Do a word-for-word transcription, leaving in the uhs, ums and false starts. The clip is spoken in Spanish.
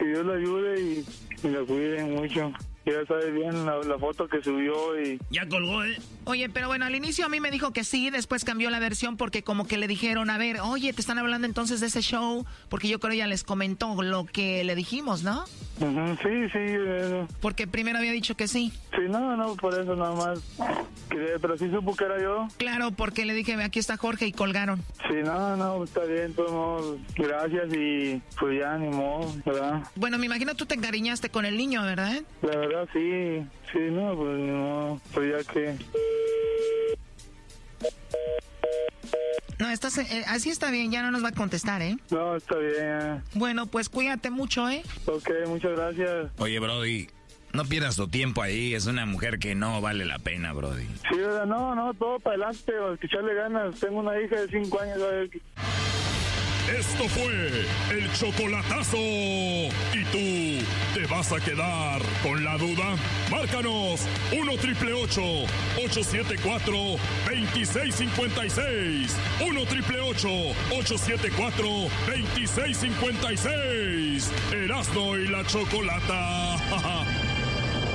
que Dios la ayude y, y la cuide mucho. Ya sabe bien la, la foto que subió y... Ya colgó, ¿eh? Oye, pero bueno, al inicio a mí me dijo que sí, después cambió la versión porque como que le dijeron, a ver, oye, te están hablando entonces de ese show, porque yo creo ella les comentó lo que le dijimos, ¿no? Uh-huh, sí, sí. Eso. Porque primero había dicho que sí. Sí, no, no, por eso nada más. Que, pero sí supo que era yo. Claro, porque le dije, aquí está Jorge y colgaron. Sí, no, no, está bien, todos modos, gracias y pues ya ni modo, ¿verdad? Bueno, me imagino tú te encariñaste con el niño, ¿verdad? La verdad sí, sí, no, pues ni modo, pues ya que... No, estás, eh, así está bien, ya no nos va a contestar, ¿eh? No, está bien. Bueno, pues cuídate mucho, ¿eh? Ok, muchas gracias. Oye, Brody, no pierdas tu tiempo ahí, es una mujer que no vale la pena, Brody. Sí, no, no, todo para adelante, que echarle ganas. Tengo una hija de cinco años, a ver... Esto fue el chocolatazo. ¿Y tú te vas a quedar con la duda? Márcanos uno triple ocho, ocho siete cuatro, dos seis cinco seis. uno triple ocho, ocho siete cuatro, dos seis cinco seis. Erasmo y la Chocolata.